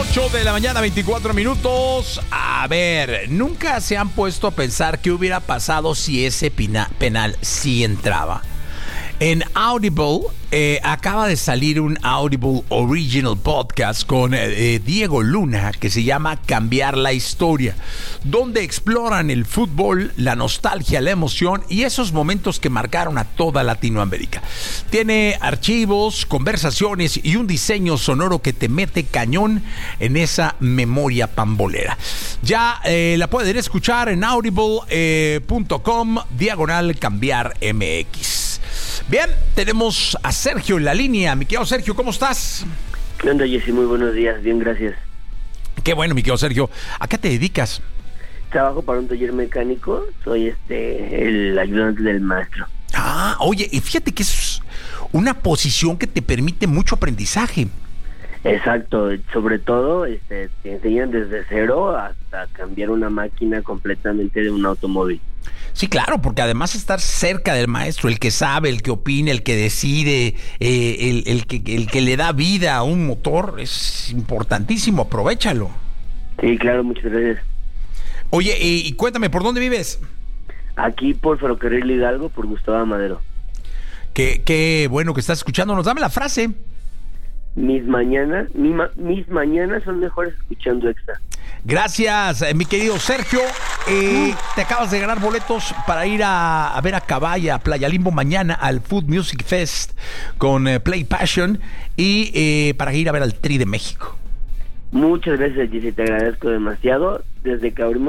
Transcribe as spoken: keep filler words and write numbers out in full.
ocho de la mañana, veinticuatro minutos. A ver, ¿nunca se han puesto a pensar qué hubiera pasado si ese pina- penal sí entraba? En Audible eh, acaba de salir un Audible Original Podcast con eh, Diego Luna que se llama Cambiar la Historia, donde exploran el fútbol, la nostalgia, la emoción y esos momentos que marcaron a toda Latinoamérica. Tiene archivos, conversaciones y un diseño sonoro que te mete cañón en esa memoria pambolera. Ya eh, la pueden escuchar en audible punto com eh, diagonal cambiar M X. Bien, tenemos a Sergio en la línea. Mi querido Sergio, ¿cómo estás? ¿Qué onda, Jessy? Muy buenos días, bien, gracias. Qué bueno, mi querido Sergio. ¿A qué te dedicas? Trabajo para un taller mecánico, soy este el ayudante del maestro. Ah, oye, y fíjate que es una posición que te permite mucho aprendizaje. Exacto, sobre todo este, te enseñan desde cero hasta cambiar una máquina completamente de un automóvil. Sí, claro, porque además estar cerca del maestro, el que sabe, el que opina, el que decide, eh, el, el, que, el que le da vida a un motor, es importantísimo, aprovéchalo. Sí, claro, muchas gracias. Oye, y, y cuéntame, ¿por dónde vives? Aquí por Ferrocarril Hidalgo, por Gustavo Madero. Qué, qué bueno que estás escuchándonos, dame la frase. Mis mañanas, mi ma- mis mañanas son mejores escuchando Exa. Gracias, eh, mi querido Sergio. Eh, te acabas de ganar boletos para ir a, a ver a Cabaya, Playa Limbo mañana al Food Music Fest con eh, Play Passion y eh, para ir a ver al Tri de México. Muchas gracias, Jessy, te agradezco demasiado. Desde que abrimos